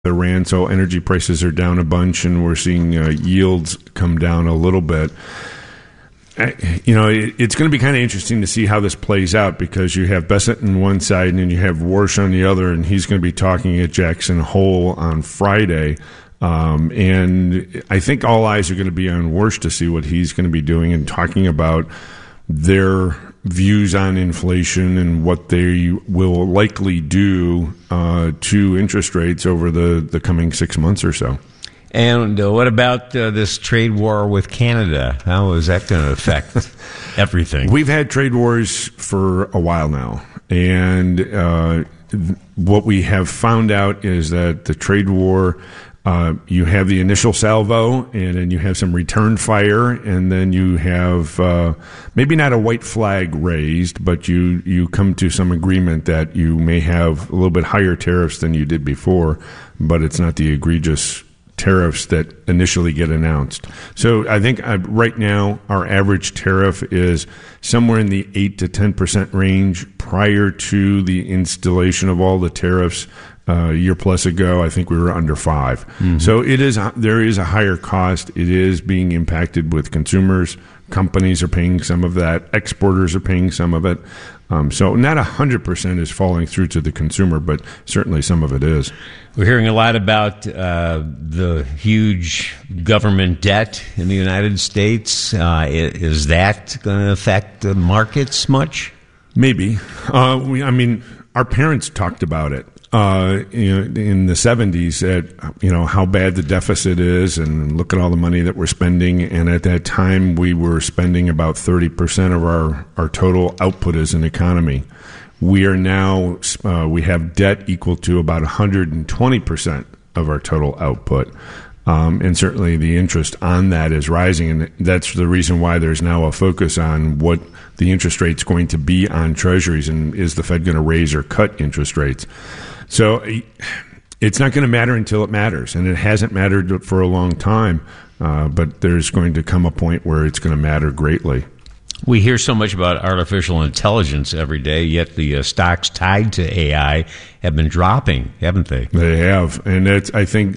Iran, so energy prices are down a bunch, and we're seeing yields come down a little bit. It's going to be kind of interesting to see how this plays out, because you have Bessent on one side and you have Warsh on the other, and he's going to be talking at Jackson Hole on Friday. And I think all eyes are going to be on Warsh to see what he's going to be doing and talking about their views on inflation and what they will likely do to interest rates over the coming 6 months or so. And what about this trade war with Canada? How is that going to affect everything? We've had trade wars for a while now, and what we have found out is that the trade war, you have the initial salvo, and then you have some return fire, and then you have maybe not a white flag raised, but you come to some agreement that you may have a little bit higher tariffs than you did before, but it's not the egregious tariffs that initially get announced. So I think right now our average tariff is somewhere in the 8 to 10% range. Prior to the installation of all the tariffs a year plus ago, I think we were under 5. Mm-hmm. So there is a higher cost. It is being impacted with consumers. Companies are paying some of that. Exporters are paying some of it. So not 100% is falling through to the consumer, but certainly some of it is. We're hearing a lot about the huge government debt in the United States. Is that going to affect the markets much? Maybe. Our parents talked about it. In the 70s, that how bad the deficit is, and look at all the money that we're spending. And at that time, we were spending about 30% of our total output as an economy. We are now we have debt equal to about 120% of our total output. And certainly the interest on that is rising, and that's the reason why there's now a focus on what the interest rate's going to be on treasuries, and is the Fed going to raise or cut interest rates. So it's not going to matter until it matters, and it hasn't mattered for a long time, but there's going to come a point where it's going to matter greatly. We hear so much about artificial intelligence every day, yet the stocks tied to AI have been dropping, haven't they? They have, and I think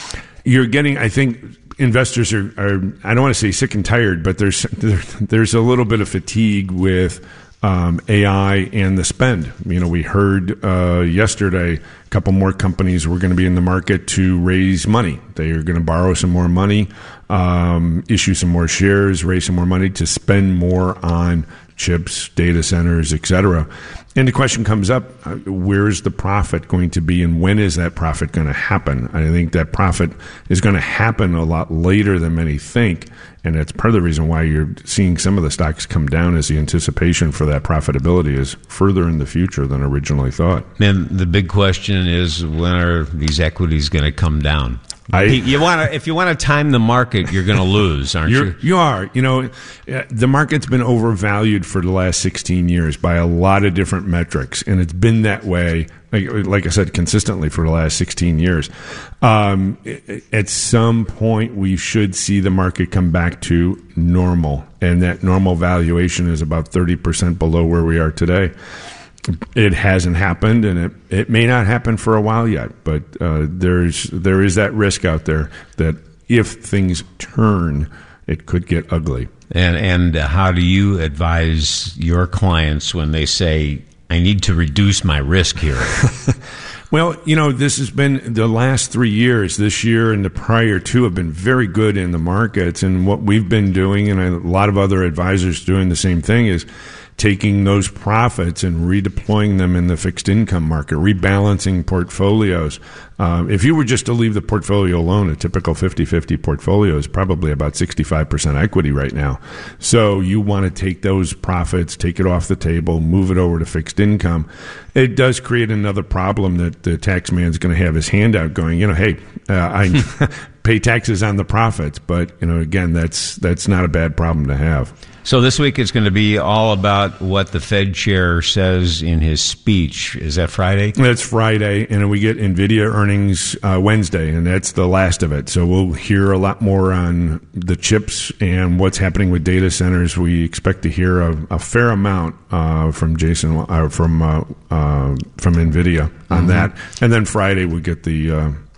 investors are I don't want to say sick and tired, but there's a little bit of fatigue with AI and the spend. We heard yesterday a couple more companies were going to be in the market to raise money. They are going to borrow some more money, issue some more shares, raise some more money to spend more on chips, data centers, etc. And the question comes up, where's the profit going to be, and when is that profit going to happen? I think that profit is going to happen a lot later than many think, and that's part of the reason why you're seeing some of the stocks come down, as the anticipation for that profitability is further in the future than originally thought. And the big question is, when are these equities going to come down? If you want to time the market, you're going to lose, aren't you? You are. The market's been overvalued for the last 16 years by a lot of different metrics, and it's been that way, like I said, consistently for the last 16 years. At some point, we should see the market come back to normal, and that normal valuation is about 30% below where we are today. It hasn't happened, and it may not happen for a while yet, but there is that risk out there that if things turn, it could get ugly. And how do you advise your clients when they say, I need to reduce my risk here? Well, this has been the last 3 years. This year and the prior two have been very good in the markets, and what we've been doing, and a lot of other advisors doing the same thing, is taking those profits and redeploying them in the fixed income market, rebalancing portfolios. If you were just to leave the portfolio alone, a typical 50-50 portfolio is probably about 65% equity right now. So you want to take those profits, take it off the table, move it over to fixed income. It does create another problem that the tax man's going to have his hand out going, hey, I pay taxes on the profits. But, again, that's not a bad problem to have. So this week it's going to be all about what the Fed chair says in his speech. Is that Friday? That's Friday, and we get NVIDIA earnings Wednesday, and that's the last of it. So we'll hear a lot more on the chips and what's happening with data centers. We expect to hear a fair amount from Jason from NVIDIA on that. And then Friday we get the